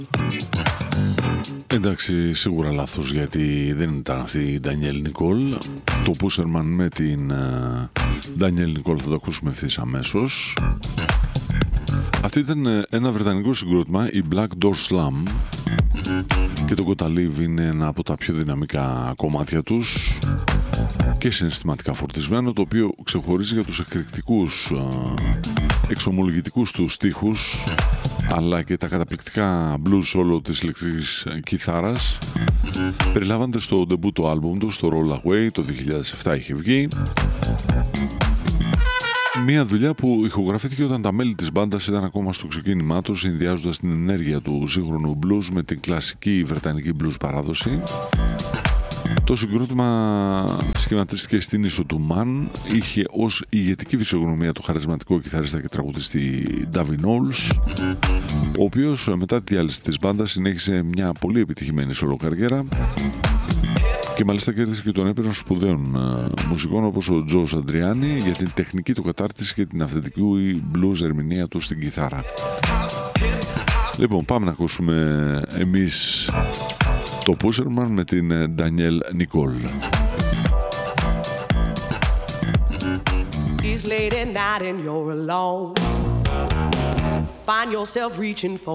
Εντάξει, σίγουρα λάθος, γιατί δεν ήταν αυτή η Ντανιέλ Νικόλ. Το Πούσερμαν με την Ντανιέλ Νικόλ θα το ακούσουμε ευθύς αμέσως. Αυτή ήταν ένα βρετανικό συγκρότημα, η Black Door Slam, και το Gotta Live είναι ένα από τα πιο δυναμικά κομμάτια τους και συναισθηματικά φορτισμένο, το οποίο ξεχωρίζει για τους εκρηκτικούς εξομολογητικούς του στίχους, αλλά και τα καταπληκτικά blues solo της ηλεκτρικής κιθάρας. Περιλάβανται στο ντεμπούτο άλμπουμ του, στο Roll Away, το 2007 είχε βγει. Μια δουλειά που ηχογραφήθηκε όταν τα μέλη της μπάντας ήταν ακόμα στο ξεκίνημά τους, συνδυάζοντας την ενέργεια του σύγχρονου blues με την κλασική βρετανική blues παράδοση. Το συγκρότημα σχηματίστηκε στην ίσο του Μαν, είχε ως ηγετική φυσιογνωμία το χαρισματικό κιθαρίστα και τραγουδιστή Davy Knowles, ο οποίος μετά τη διάλυση της μπάντας συνέχισε μια πολύ επιτυχημένη σολοκαριέρα και μάλιστα κέρδισε και τον έπαιρνο σπουδαίων μουσικών όπως ο Τζος Αντριάνι για την τεχνική του κατάρτιση και την αυθεντική blues ερμηνεία του στην κιθάρα. Λοιπόν, πάμε να ακούσουμε εμείς το Πούσερμαν με την Ντανιέλ Νικόλ. It's late at night and you're alone. Find yourself reaching for